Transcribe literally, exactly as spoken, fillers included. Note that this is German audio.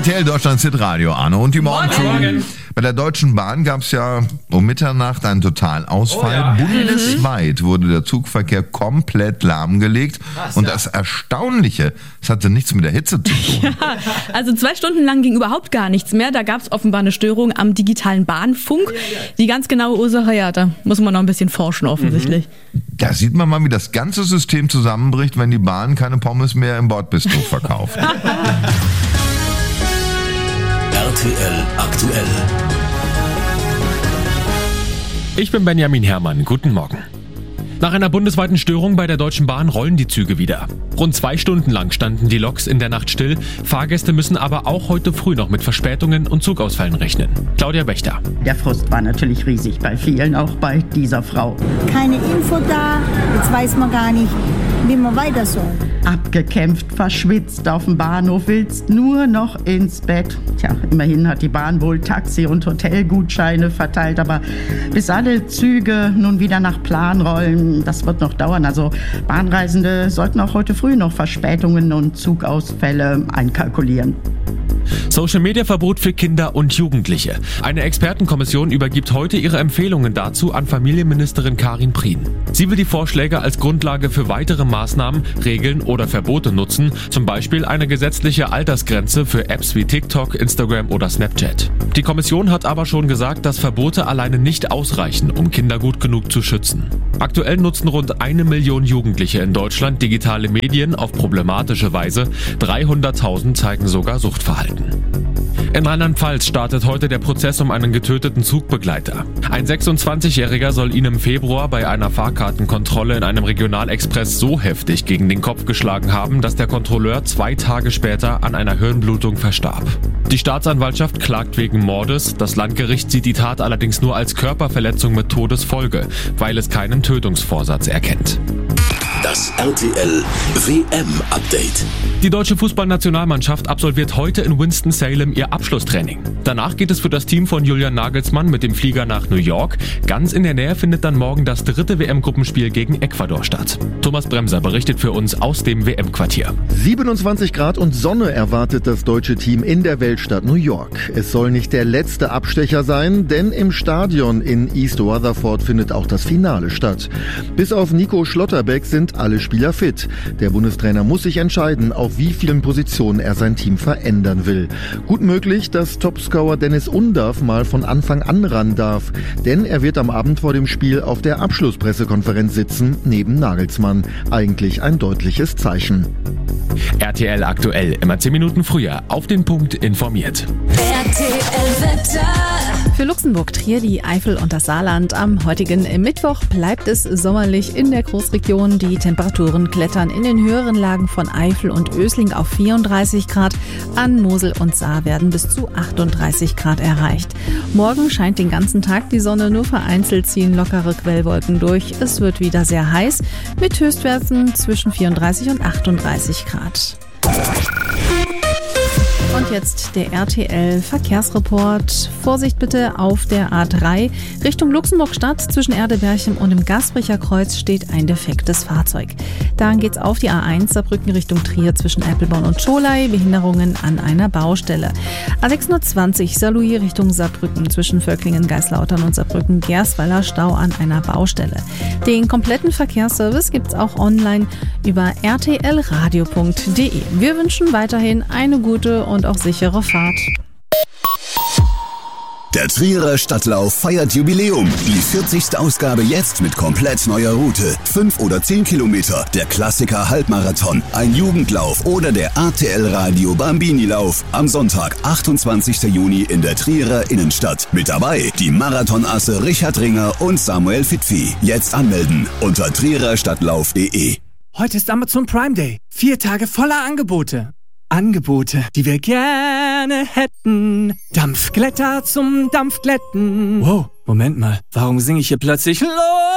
R T L Deutschlands Hitradio, Arno und die Morgen. Bei der Deutschen Bahn gab es ja um Mitternacht einen Totalausfall. Oh ja. Bundesweit wurde der Zugverkehr komplett lahmgelegt. Krass, und das Erstaunliche, es hatte nichts mit der Hitze zu tun. Ja, also zwei Stunden lang ging überhaupt gar nichts mehr. Da gab es offenbar eine Störung am digitalen Bahnfunk. Die ganz genaue Ursache, ja, da muss man noch ein bisschen forschen offensichtlich. Da sieht man mal, wie das ganze System zusammenbricht, wenn die Bahn keine Pommes mehr im Bordbistro verkauft. R T L aktuell. Ich bin Benjamin Herrmann. Guten Morgen. Nach einer bundesweiten Störung bei der Deutschen Bahn rollen die Züge wieder. Rund zwei Stunden lang standen die Loks in der Nacht still. Fahrgäste müssen aber auch heute früh noch mit Verspätungen und Zugausfällen rechnen. Claudia Wächter. Der Frust war natürlich riesig bei vielen, auch bei dieser Frau. Keine Info da, jetzt weiß man gar nicht, wie man weiter soll. Abgekämpft, verschwitzt auf dem Bahnhof, willst nur noch ins Bett. Tja, immerhin hat die Bahn wohl Taxi- und Hotelgutscheine verteilt, aber bis alle Züge nun wieder nach Plan rollen, das wird noch dauern. Also Bahnreisende sollten auch heute früh noch Verspätungen und Zugausfälle einkalkulieren. Social-Media-Verbot für Kinder und Jugendliche. Eine Expertenkommission übergibt heute ihre Empfehlungen dazu an Familienministerin Karin Prien. Sie will die Vorschläge als Grundlage für weitere Maßnahmen, Regeln oder Verbote nutzen, zum Beispiel eine gesetzliche Altersgrenze für Apps wie TikTok, Instagram oder Snapchat. Die Kommission hat aber schon gesagt, dass Verbote alleine nicht ausreichen, um Kinder gut genug zu schützen. Aktuell nutzen rund eine Million Jugendliche in Deutschland digitale Medien auf problematische Weise. dreihunderttausend zeigen sogar Suchtverhalten. In Rheinland-Pfalz startet heute der Prozess um einen getöteten Zugbegleiter. Ein sechsundzwanzigjähriger soll ihn im Februar bei einer Fahrkartenkontrolle in einem Regionalexpress so heftig gegen den Kopf geschlagen haben, dass der Kontrolleur zwei Tage später an einer Hirnblutung verstarb. Die Staatsanwaltschaft klagt wegen Mordes. Das Landgericht sieht die Tat allerdings nur als Körperverletzung mit Todesfolge, weil es keinen Tötungsvorsatz erkennt. Das R T L W M-Update. Die deutsche Fußballnationalmannschaft absolviert heute in Winston-Salem ihr Abschlusstraining. Danach geht es für das Team von Julian Nagelsmann mit dem Flieger nach New York. Ganz in der Nähe findet dann morgen das dritte W M-Gruppenspiel gegen Ecuador statt. Thomas Bremser berichtet für uns aus dem W M-Quartier. siebenundzwanzig Grad und Sonne erwartet das deutsche Team in der Weltstadt New York. Es soll nicht der letzte Abstecher sein, denn im Stadion in East Rutherford findet auch das Finale statt. Bis auf Nico Schlotterbeck sind alle Spieler fit. Der Bundestrainer muss sich entscheiden, auf wie vielen Positionen er sein Team verändern will. Gut möglich, dass Topscorer Dennis Undaff mal von Anfang an ran darf, denn er wird am Abend vor dem Spiel auf der Abschlusspressekonferenz sitzen, neben Nagelsmann. Eigentlich ein deutliches Zeichen. R T L aktuell, immer zehn Minuten früher, auf den Punkt informiert. R T L-Wetter. Für Luxemburg, Trier, die Eifel und das Saarland am heutigen Mittwoch bleibt es sommerlich in der Großregion. Die Temperaturen klettern in den höheren Lagen von Eifel und Ösling auf vierunddreißig Grad. An Mosel und Saar werden bis zu achtunddreißig Grad erreicht. Morgen scheint den ganzen Tag die Sonne, nur vereinzelt ziehen lockere Quellwolken durch. Es wird wieder sehr heiß mit Höchstwerten zwischen vierunddreißig und achtunddreißig Grad. Und jetzt der R T L-Verkehrsreport. Vorsicht bitte auf der A drei. Richtung Luxemburg-Stadt zwischen Erdeberchem und dem Gasbricher Kreuz steht ein defektes Fahrzeug. Dann geht's auf die A eins Saarbrücken Richtung Trier zwischen Eppelborn und Scholey. Behinderungen an einer Baustelle. A sechshundertzwanzig Saarlouis Richtung Saarbrücken zwischen Völklingen, Geislautern und Saarbrücken-Gersweiler Stau an einer Baustelle. Den kompletten Verkehrsservice gibt's auch online über r t l radio punkt d e. Wir wünschen weiterhin eine gute und auch sichere Fahrt. Der Trierer Stadtlauf feiert Jubiläum. Die vierzigste Ausgabe jetzt mit komplett neuer Route. Fünf oder zehn Kilometer. Der Klassiker Halbmarathon. Ein Jugendlauf oder der R T L Radio Bambini-Lauf. Am Sonntag, achtundzwanzigsten Juni in der Trierer Innenstadt. Mit dabei die Marathonasse Richard Ringer und Samuel Fitfi. Jetzt anmelden unter triererstadtlauf punkt de. Heute ist Amazon Prime Day. Vier Tage voller Angebote. Angebote, die wir gerne hätten. Dampfglätter zum Dampfglätten. Wow, Moment mal. Warum singe ich hier plötzlich Los?